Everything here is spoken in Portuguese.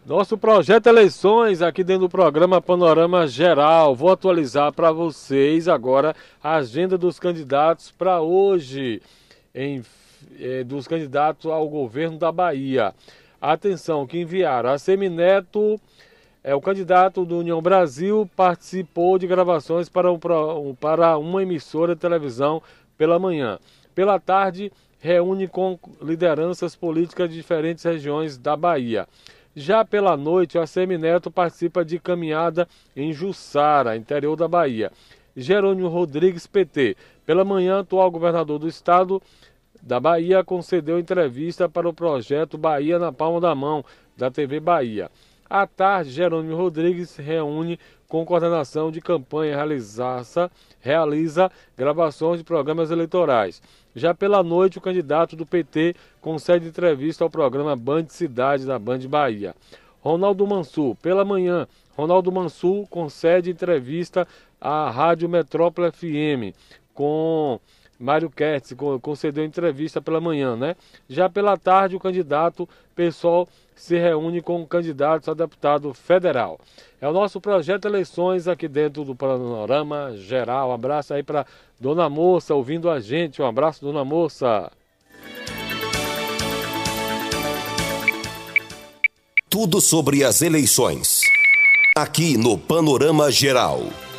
Nosso projeto Eleições, aqui dentro do programa Panorama Geral. Vou atualizar para vocês agora a agenda dos candidatos para hoje, dos candidatos ao governo da Bahia. Atenção, que enviaram. A Semineto, o candidato do União Brasil, participou de gravações para uma emissora de televisão pela manhã. Pela tarde, reúne com lideranças políticas de diferentes regiões da Bahia. Já pela noite, a Semineto participa de caminhada em Jussara, interior da Bahia. Jerônimo Rodrigues, PT. Pela manhã, atual governador do estado da Bahia concedeu entrevista para o projeto Bahia na Palma da Mão, da TV Bahia. À tarde, Jerônimo Rodrigues reúne com coordenação de campanha, realiza gravações de programas eleitorais. Já pela noite, o candidato do PT concede entrevista ao programa Band Cidade da Band Bahia. Ronaldo Mansur, pela manhã, Ronaldo Mansur concede entrevista à Rádio Metrópole FM com Mário Kertz, concedeu entrevista pela manhã, né? Já pela tarde, o candidato PSOL se reúne com candidatos a deputado federal. É o nosso projeto Eleições aqui dentro do Panorama Geral. Um abraço aí para Dona Moça ouvindo a gente. Um abraço, Dona Moça. Tudo sobre as eleições. Aqui no Panorama Geral.